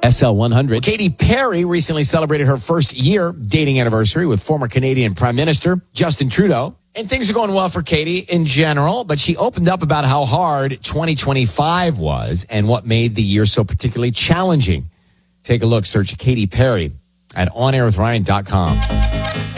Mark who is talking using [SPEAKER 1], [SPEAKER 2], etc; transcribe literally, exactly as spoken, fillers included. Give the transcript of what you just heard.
[SPEAKER 1] S L one hundred.
[SPEAKER 2] Katy Perry recently celebrated her first year dating anniversary with former Canadian Prime Minister Justin Trudeau. And things are going well for Katy in general, but she opened up about how hard twenty twenty-five was and what made the year so particularly challenging. Take a look. Search Katy Perry at on air with ryan dot com.